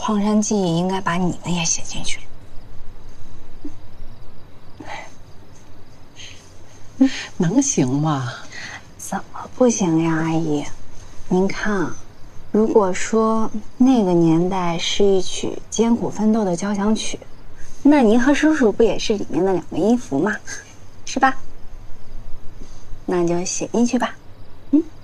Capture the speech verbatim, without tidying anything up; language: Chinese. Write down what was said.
矿山记忆应该把你们也写进去。 能行吗？ 怎么不行呀，阿姨？您看啊，如果说那个年代是一曲艰苦奋斗的交响曲，那您和叔叔不也是里面的两个音符吗？是吧？那就写进去吧。嗯。